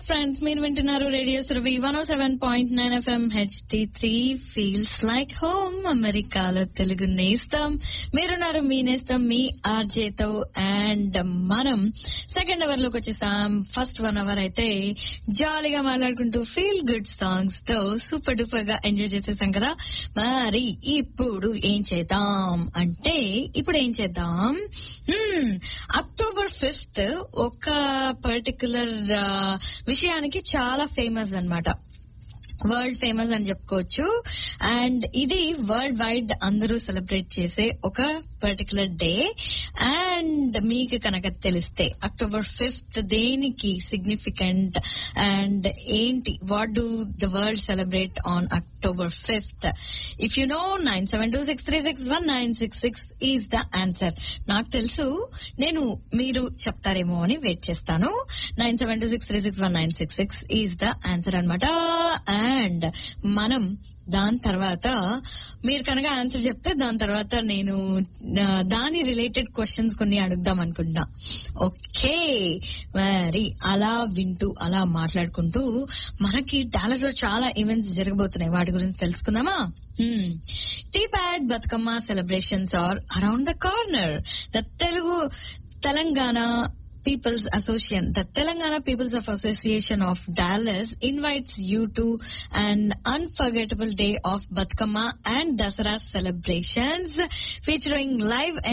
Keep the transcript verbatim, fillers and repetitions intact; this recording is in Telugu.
ఫ్రెండ్స్, మీరు వింటున్నారు రేడియో సురభి వన్ ఓ seven point nine FM HD three feels like home. అమెరికాలో తెలుగు నేస్తాం. మీరున్నారు మీ నేస్తాం మీ ఆర్జేతో. అండ్ మనం సెకండ్ అవర్ లోకి వచ్చేసాం. ఫస్ట్ వన్ అవర్ అయితే జాలీగా మాట్లాడుకుంటూ ఫీల్ గుడ్ సాంగ్స్ తో సూపర్ డూపర్ గా ఎంజాయ్ చేసేసాం కదా. మరి ఇప్పుడు ఏం చేద్దాం అంటే ఇప్పుడు ఏం చేద్దాం అక్టోబర్ ఫిఫ్త్ ఒక పర్టికులర్ విషయానికి చాలా ఫేమస్ అన్నమాట. వరల్డ్ ఫేమస్ అని చెప్పుకోవచ్చు. అండ్ ఇది వరల్డ్ వైడ్ అందరూ సెలబ్రేట్ చేసే ఒక పర్టికులర్ డే. అండ్ మీకు కనుక తెలిస్తే అక్టోబర్ ఫిఫ్త్ దేనికి సిగ్నిఫికెంట్ అండ్ ఏంటి, what do the world celebrate on October fifth? If you know nine seven two six three six one nine six six is the answer. నాకు తెలుసు, నేను మీరు చెప్తారేమో అని వెయిట్ చేస్తాను. Nine seven two six three six one nine six six is the answer అనమాట. అండ్ మనం దాని తర్వాత మీరు కనుక ఆన్సర్ చెప్తే దాని తర్వాత నేను దాని రిలేటెడ్ క్వశ్చన్స్ కొన్ని అడుగుదాం అనుకుంటా. ఓకే, మరి అలా వింటూ అలా మాట్లాడుకుంటూ మనకి డాలస్ లో చాలా ఈవెంట్స్ జరగబోతున్నాయి. వాటి గురించి తెలుసుకుందామా? Tea pad Bathukamma celebrations are around the corner. The Telugu Telangana People's Association, the Telangana People's Association of Dallas invites you to an unforgettable day of Batkama and Dasara celebrations featuring live